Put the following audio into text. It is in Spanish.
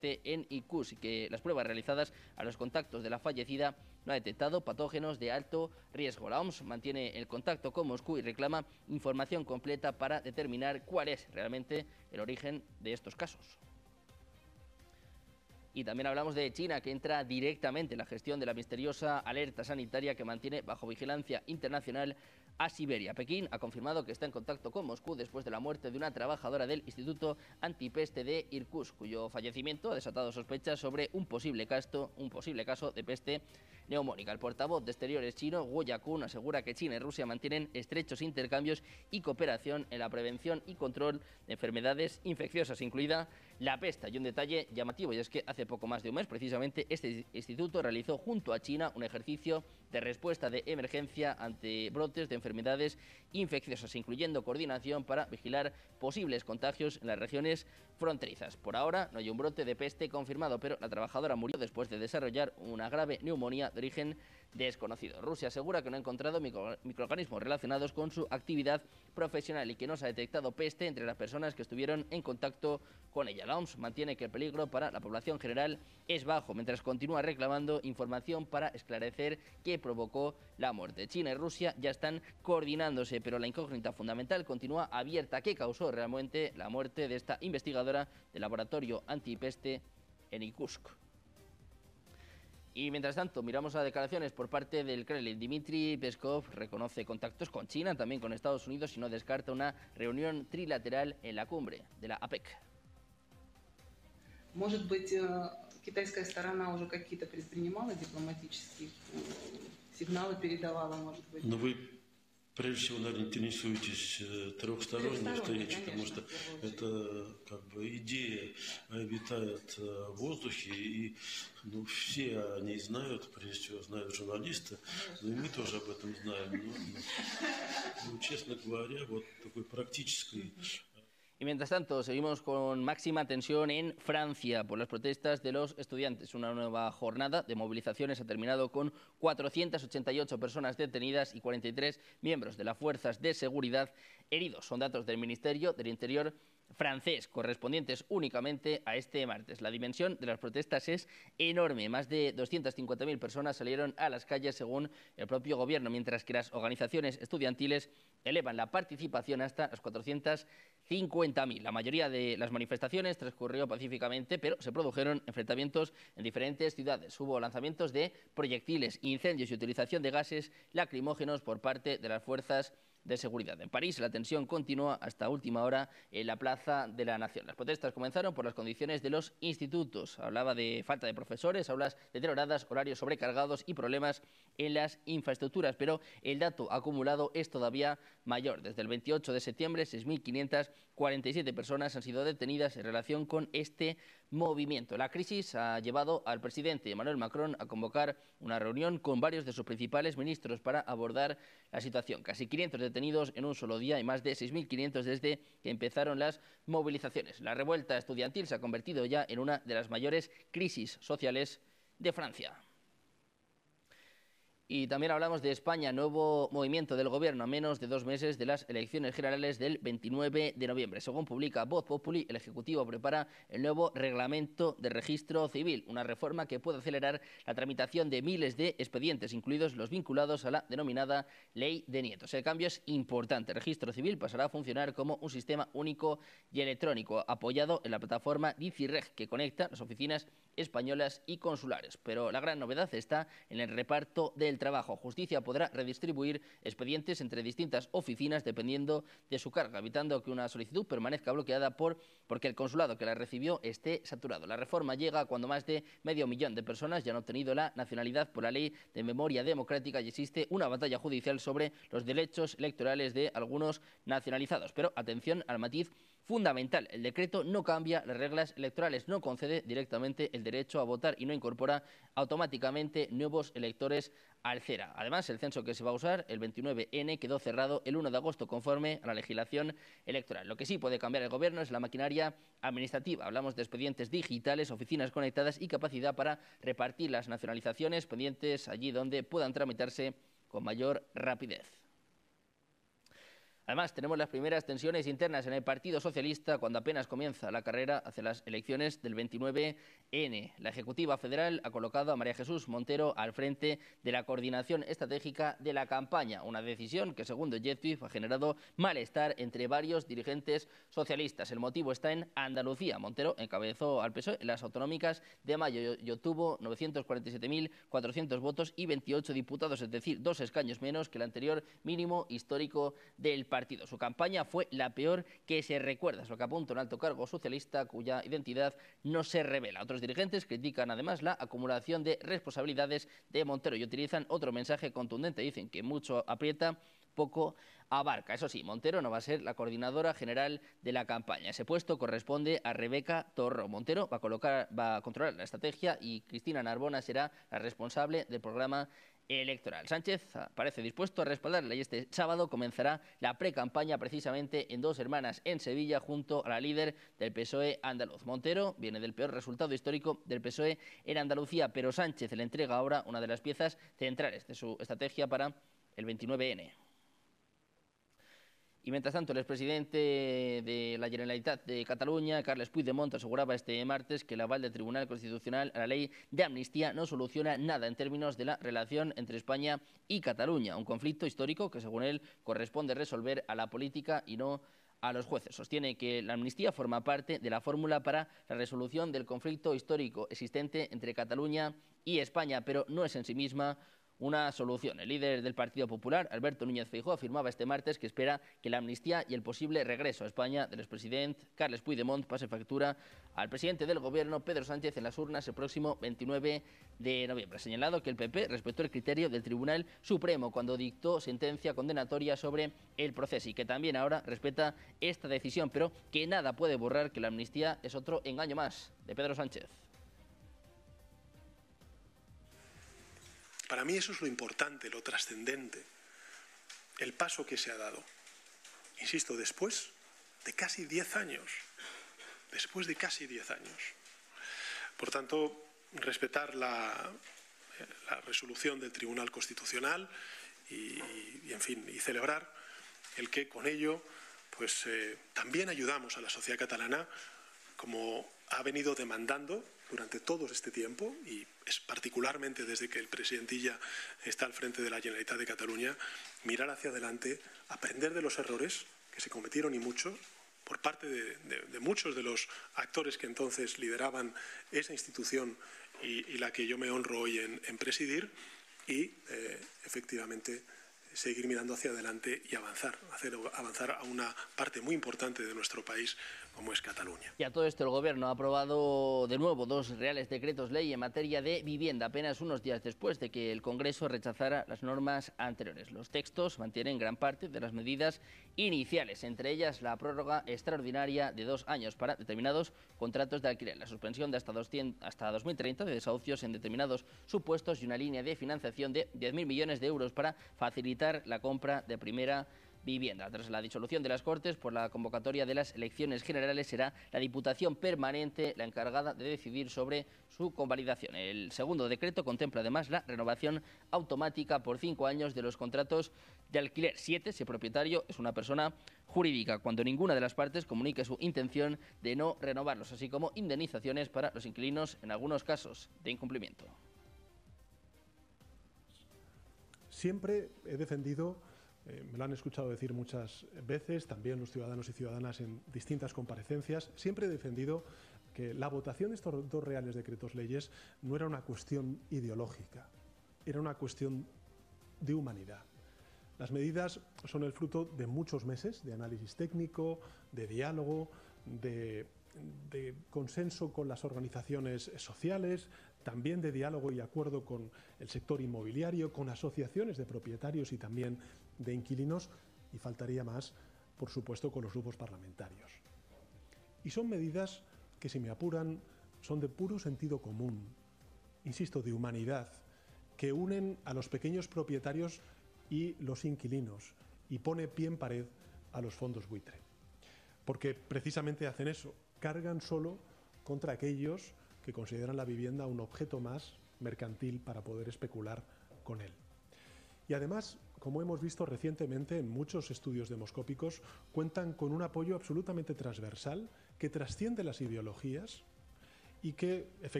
en Irkutsk y que las pruebas realizadas a los contactos de la fallecida no ha detectado patógenos de alto riesgo. La OMS mantiene el contacto con Moscú y reclama información completa para determinar cuál es realmente el origen de estos casos. Y también hablamos de China, que entra directamente en la gestión de la misteriosa alerta sanitaria que mantiene bajo vigilancia internacional a Siberia. Pekín ha confirmado que está en contacto con Moscú después de la muerte de una trabajadora del Instituto Antipeste de Irkutsk, cuyo fallecimiento ha desatado sospechas sobre un posible caso de peste neumónica. El portavoz de Exteriores chino, Guo Yakun, asegura que China y Rusia mantienen estrechos intercambios y cooperación en la prevención y control de enfermedades infecciosas, incluida la peste. Y un detalle llamativo, y es que hace poco más de un mes, precisamente, este instituto realizó junto a China un ejercicio de respuesta de emergencia ante brotes de enfermedades infecciosas, incluyendo coordinación para vigilar posibles contagios en las regiones fronterizas. Por ahora no hay un brote de peste confirmado, pero la trabajadora murió después de desarrollar una grave neumonía de origen desconocido. Rusia asegura que no ha encontrado microorganismos relacionados con su actividad profesional y que no se ha detectado peste entre las personas que estuvieron en contacto con ella. La OMS mantiene que el peligro para la población general es bajo, mientras continúa reclamando información para esclarecer qué provocó la muerte. China y Rusia ya están coordinándose, pero la incógnita fundamental continúa abierta. ¿Qué causó realmente la muerte de esta investigadora del laboratorio antipeste en Irkutsk? Y mientras tanto, miramos a declaraciones por parte del Kremlin. Dmitry Peskov reconoce contactos con China, también con Estados Unidos, y no descarta una reunión trilateral en la cumbre de la APEC. Может быть, китайская сторона уже какие-то предпринимала дипломатические сигналы, передавала, может быть? Но вы, прежде всего, наверное, интересуетесь трехсторонней встречей, потому что это как бы идея витает в воздухе, и все о ней знают, прежде всего знают журналисты, но и мы тоже об этом знаем. Но честно говоря, вот такой практической... Y mientras tanto, seguimos con máxima tensión en Francia por las protestas de los estudiantes. Una nueva jornada de movilizaciones ha terminado con 488 personas detenidas y 43 miembros de las fuerzas de seguridad heridos. Son datos del Ministerio del Interior francés, correspondientes únicamente a este martes. La dimensión de las protestas es enorme. Más de 250.000 personas salieron a las calles según el propio gobierno, mientras que las organizaciones estudiantiles elevan la participación hasta las 450.000. La mayoría de las manifestaciones transcurrió pacíficamente, pero se produjeron enfrentamientos en diferentes ciudades. Hubo lanzamientos de proyectiles, incendios y utilización de gases lacrimógenos por parte de las fuerzas de seguridad. En París la tensión continúa hasta última hora en la Plaza de la Nación. Las protestas comenzaron por las condiciones de los institutos. Hablaba de falta de profesores, aulas deterioradas, horarios sobrecargados y problemas en las infraestructuras, pero el dato acumulado es todavía mayor. Desde el 28 de septiembre, 6.547 personas han sido detenidas en relación con este movimiento. La crisis ha llevado al presidente Emmanuel Macron a convocar una reunión con varios de sus principales ministros para abordar la situación. Casi 500 detenidos en un solo día y más de 6.500 desde que empezaron las movilizaciones. La revuelta estudiantil se ha convertido ya en una de las mayores crisis sociales de Francia. Y también hablamos de España, nuevo movimiento del gobierno a menos de 2 meses de las elecciones generales del 29 de noviembre. Según publica Voz Populi, el Ejecutivo prepara el nuevo reglamento de registro civil, una reforma que puede acelerar la tramitación de miles de expedientes, incluidos los vinculados a la denominada Ley de Nietos. El cambio es importante. El registro civil pasará a funcionar como un sistema único y electrónico, apoyado en la plataforma DICIREG, que conecta las oficinas españolas y consulares. Pero la gran novedad está en el reparto del trabajo. Justicia podrá redistribuir expedientes entre distintas oficinas dependiendo de su carga, evitando que una solicitud permanezca bloqueada porque el consulado que la recibió esté saturado. La reforma llega cuando más de 500.000 de personas ya han obtenido la nacionalidad por la Ley de Memoria Democrática y existe una batalla judicial sobre los derechos electorales de algunos nacionalizados. Pero atención al matiz fundamental. El decreto no cambia las reglas electorales, no concede directamente el derecho a votar y no incorpora automáticamente nuevos electores al CERA. Además, el censo que se va a usar, el 29N, quedó cerrado el 1 de agosto conforme a la legislación electoral. Lo que sí puede cambiar el gobierno es la maquinaria administrativa. Hablamos de expedientes digitales, oficinas conectadas y capacidad para repartir las nacionalizaciones pendientes allí donde puedan tramitarse con mayor rapidez. Además, tenemos las primeras tensiones internas en el Partido Socialista cuando apenas comienza la carrera hacia las elecciones del 29N. La Ejecutiva Federal ha colocado a María Jesús Montero al frente de la coordinación estratégica de la campaña, una decisión que, según The Objective, ha generado malestar entre varios dirigentes socialistas. El motivo está en Andalucía. Montero encabezó al PSOE en las autonómicas de mayo y obtuvo 947.400 votos y 28 diputados, es decir, 2 escaños menos que el anterior mínimo histórico del partido. Su campaña fue la peor que se recuerda, es lo que apunta un alto cargo socialista cuya identidad no se revela. Otros dirigentes critican además la acumulación de responsabilidades de Montero y utilizan otro mensaje contundente. Dicen que mucho aprieta, poco abarca. Eso sí, Montero no va a ser la coordinadora general de la campaña. Ese puesto corresponde a Rebeca Torro. Montero va a controlar la estrategia y Cristina Narbona será la responsable del programa electoral. Sánchez parece dispuesto a respaldarla y este sábado comenzará la precampaña precisamente en Dos Hermanas, en Sevilla, junto a la líder del PSOE andaluz. Montero viene del peor resultado histórico del PSOE en Andalucía, pero Sánchez le entrega ahora una de las piezas centrales de su estrategia para el 29N. Y mientras tanto, el expresidente de la Generalitat de Cataluña, Carles Puigdemont, aseguraba este martes que el aval del Tribunal Constitucional a la ley de amnistía no soluciona nada en términos de la relación entre España y Cataluña, un conflicto histórico que, según él, corresponde resolver a la política y no a los jueces. Sostiene que la amnistía forma parte de la fórmula para la resolución del conflicto histórico existente entre Cataluña y España, pero no es en sí misma una solución. El líder del Partido Popular, Alberto Núñez Feijóo, afirmaba este martes que espera que la amnistía y el posible regreso a España del expresidente Carles Puigdemont pase factura al presidente del Gobierno, Pedro Sánchez, en las urnas el próximo 29 de noviembre. Ha señalado que el PP respetó el criterio del Tribunal Supremo cuando dictó sentencia condenatoria sobre el proceso y que también ahora respeta esta decisión, pero que nada puede borrar que la amnistía es otro engaño más de Pedro Sánchez. Para mí eso es lo importante, lo trascendente, el paso que se ha dado. Insisto, después de casi 10 años. Después de casi 10 años. Por tanto, respetar la resolución del Tribunal Constitucional y celebrar el que con ello pues, también ayudamos a la sociedad catalana, como ha venido demandando durante todo este tiempo, y es particularmente desde que el presidentilla está al frente de la Generalitat de Cataluña, mirar hacia adelante, aprender de los errores que se cometieron y muchos, por parte de muchos de los actores que entonces lideraban esa institución y la que yo me honro hoy en presidir, y efectivamente seguir mirando hacia adelante y avanzar, hacer avanzar a una parte muy importante de nuestro país como es Cataluña. Y a todo esto el Gobierno ha aprobado de nuevo 2 reales decretos ley en materia de vivienda, apenas unos días después de que el Congreso rechazara las normas anteriores. Los textos mantienen gran parte de las medidas iniciales, entre ellas la prórroga extraordinaria de 2 años para determinados contratos de alquiler, la suspensión de hasta 2030 de desahucios en determinados supuestos y una línea de financiación de 10.000 millones de euros para facilitar la compra de primera vivienda. Tras la disolución de las Cortes por la convocatoria de las elecciones generales, será la Diputación Permanente la encargada de decidir sobre su convalidación. El segundo decreto contempla además la renovación automática por 5 años de los contratos de alquiler. 7 si el propietario es una persona jurídica, cuando ninguna de las partes comunique su intención de no renovarlos, así como indemnizaciones para los inquilinos en algunos casos de incumplimiento. Siempre he defendido, me lo han escuchado decir muchas veces, también los ciudadanos y ciudadanas en distintas comparecencias, siempre he defendido que la votación de estos 2 reales decretos leyes no era una cuestión ideológica, era una cuestión de humanidad. Las medidas son el fruto de muchos meses de análisis técnico, de diálogo, de consenso con las organizaciones sociales, también de diálogo y acuerdo con el sector inmobiliario, con asociaciones de propietarios y también de inquilinos, y faltaría más, por supuesto, con los grupos parlamentarios. Y son medidas que, si me apuran, son de puro sentido común, insisto, de humanidad, que unen a los pequeños propietarios y los inquilinos y pone pie en pared a los fondos buitre. Porque precisamente hacen eso, cargan solo contra aquellos que consideran la vivienda un objeto más mercantil para poder especular con él. Y además como hemos visto recientemente en muchos estudios demoscópicos, cuentan con un apoyo absolutamente transversal que trasciende las ideologías y que efectivamente